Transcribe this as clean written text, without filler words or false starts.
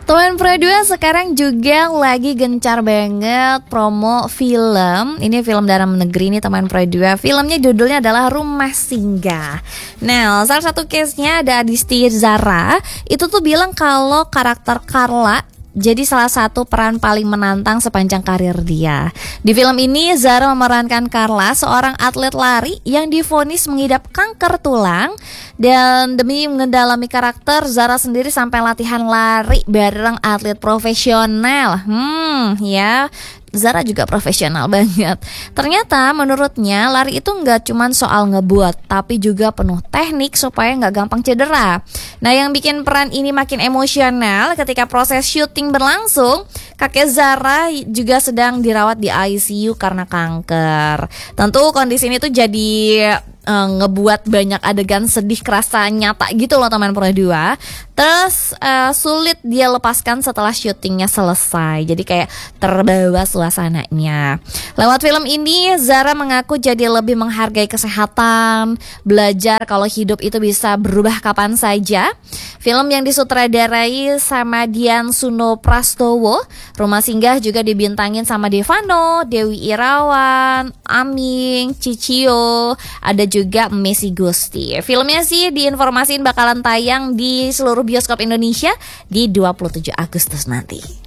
Teman Pro 2 sekarang juga lagi gencar banget promo film. Ini film dalam negeri nih teman Pro 2. Filmnya judulnya adalah Rumah Singgah. Nah, salah satu case-nya ada Adisti Zara. Itu tuh bilang kalau karakter Carla jadi salah satu peran paling menantang sepanjang karir dia. Di film ini Zara memerankan Carla, seorang atlet lari yang divonis mengidap kanker tulang. Dan demi mendalami karakter, Zara sendiri sampai latihan lari bareng atlet profesional. Ya, Zara juga profesional banget. Ternyata menurutnya lari itu nggak cuma soal ngebuat, tapi juga penuh teknik supaya nggak gampang cedera. Nah, yang bikin peran ini makin emosional ketika proses syuting berlangsung, kakek Zara juga sedang dirawat di ICU karena kanker. Tentu kondisi ini tuh jadi ngebuat banyak adegan sedih kerasa nyata gitu loh teman Pro 2. Terus sulit dia lepaskan setelah syutingnya selesai. Jadi kayak terbawa suasananya. Lewat film ini Zara mengaku jadi lebih menghargai kesehatan, belajar kalau hidup itu bisa berubah kapan saja. Film yang disutradarai sama Dian Sunoprastowo. Rumah Singgah juga dibintangin sama Devano, Dewi Irawan, Aming, Cicio, ada juga Messi Gusti. Filmnya sih diinformasiin bakalan tayang di seluruh bioskop Indonesia di 27 Agustus nanti.